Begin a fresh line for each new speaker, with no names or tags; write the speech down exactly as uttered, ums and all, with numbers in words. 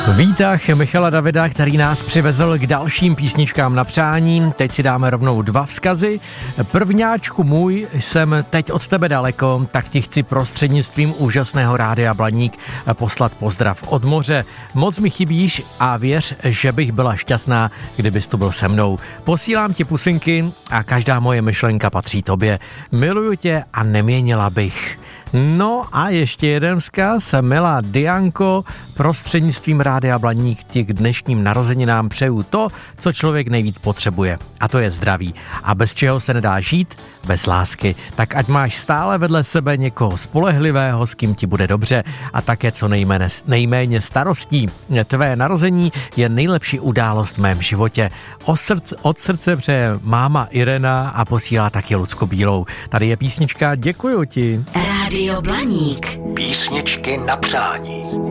Výtah Michala Davida, který nás přivezl k dalším písničkám na přání. Teď si dáme rovnou dva vzkazy. Prvňáčku můj, jsem teď od tebe daleko, tak ti chci prostřednictvím úžasného Rádia Blaník poslat pozdrav od moře. Moc mi chybíš a věř, že bych byla šťastná, kdybys tu byl se mnou. Posílám ti pusinky a každá moje myšlenka patří tobě. Miluju tě a neměnila bych. No a ještě jeden vzkaz. Milá Dianko, prostřednictvím Rádia Blaník ti k dnešním narozeninám přeju to, co člověk nejvíc potřebuje. A to je zdraví. A bez čeho se nedá žít? Bez lásky. Tak ať máš stále vedle sebe někoho spolehlivého, s kým ti bude dobře a také co nejméně, nejméně starostí. Tvé narození je nejlepší událost v mém životě. O srdce, od srdce přeje máma Irena a posílá taky Lucku Bílou. Tady je písnička, děkuju ti.
Rádio Blaník.
Písničky na přání.